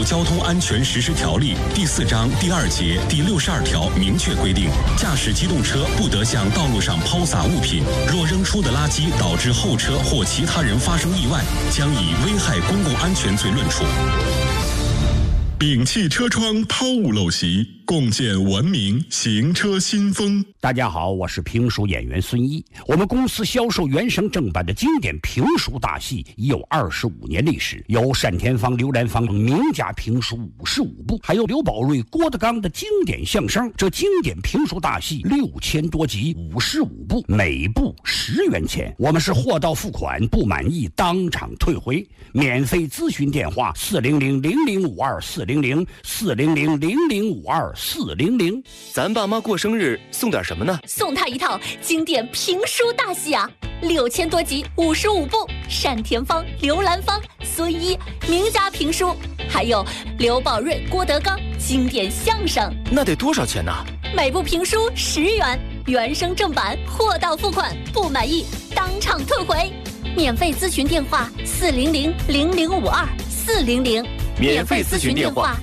交通安全实施条例》第4章第2节第62条明确规定，驾驶机动车不得向道路上抛洒物品，若扔出的垃圾导致后车或其他人发生意外，将以危害公共安全罪论处。摒弃车窗抛物陋习，共建文明行车新风。 大家好，我是评书演员孙一。我们公司销售原声正版的经典评书大戏已有25年历史，有单田芳、刘兰芳名家评书55部，还有刘宝瑞、郭德纲的经典相声。这经典评书大戏6000多集，55部，每部10元钱。我们是货到付款，不满意当场退回。免费咨询电话400-0052-400-400-0052-400。 咱爸妈过生日送点什么呢？ 送他一套经典评书大戏啊，6000多集，55部，单田芳、刘兰芳、孙一名家评书，还有刘宝瑞、郭德纲经典相声。 那得多少钱呢？ 每部评书10元，原声正版，货到付款，不满意当场退回。免费咨询电话400-0052-400。 免费咨询电话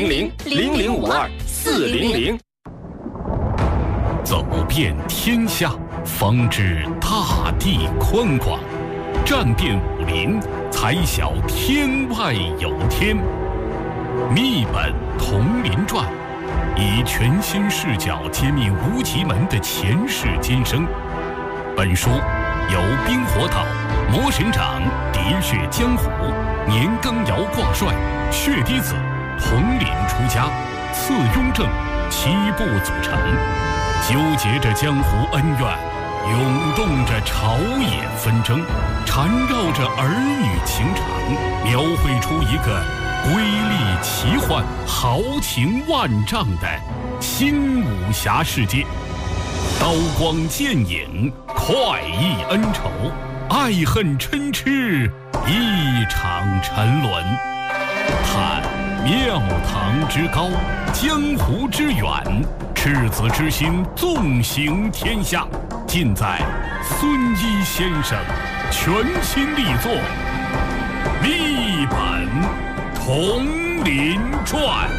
400-0052-400。 走遍天下，方知大地宽广；战遍武林，才晓天外有天。密本同林传，以全新视角揭秘无极门的前世今生。本书由冰火岛、魔神掌、喋血江湖、年羹尧挂帅、血滴子、统领出家、次雍正7部组成，纠结着江湖恩怨，涌动着朝野纷争，缠绕着儿女情长，描绘出一个瑰丽奇幻、豪情万丈的新武侠世界。刀光剑影，快意恩仇，爱恨嗔痴，一场沉沦。探庙堂之高，江湖之远，赤子之心纵行天下，尽在孙一先生全新力作《密本同林传》。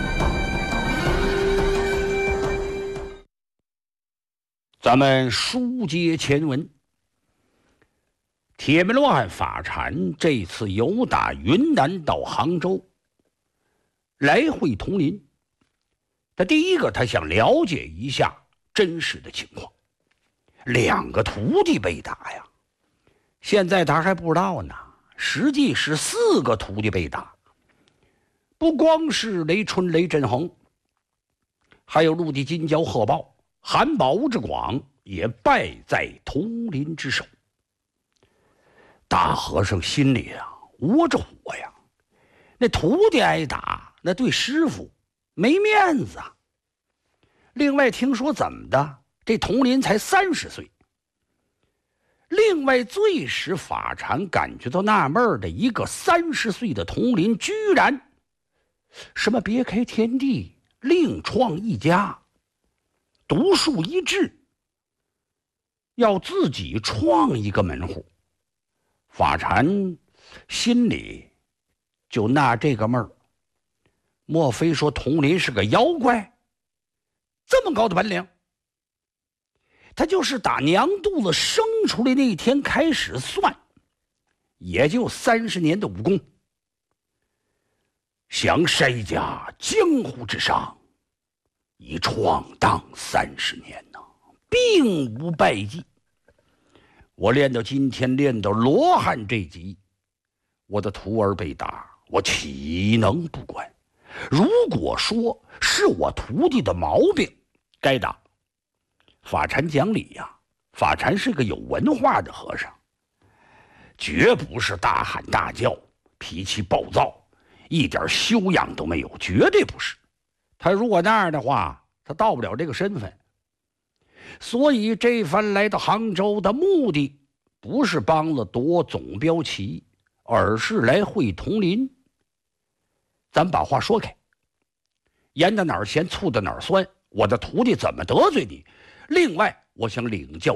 咱们书接前文，铁门罗汉法禅这次由打云南到杭州，来回铜陵。他第一个，他想了解一下真实的情况。2个徒弟被打呀，现在他还不知道呢，实际是4个徒弟被打。不光是雷春、雷振恒，还有陆地金蛟贺豹、韩宝、吴志广也败在铜林之手。大和尚心里啊窝着火呀，那徒弟挨打，那对师傅没面子啊。另外听说怎么的，这铜林才30岁。另外最使法禅感觉到纳闷的一个30岁的铜林，居然什么别开天地，另创一家，独树一帜，要自己创一个门户。法禅心里就纳这个闷儿，莫非说铜林是个妖怪，这么高的本领？他就是打娘肚子生出来那天开始算，也就30年的武功，想筛家江湖之上，已闯荡30年呢，并无败绩。我练到今天，练到罗汉这级，我的徒儿被打，我岂能不管？如果说是我徒弟的毛病，该打。法禅讲理呀，法禅是个有文化的和尚，绝不是大喊大叫、脾气暴躁、一点修养都没有，绝对不是。他如果那样的话，他到不了这个身份。所以这番来到杭州的目的，不是帮了夺总标旗，而是来会铜林。咱把话说开，盐到哪儿咸，醋到哪儿酸，我的徒弟怎么得罪你？另外，我想领教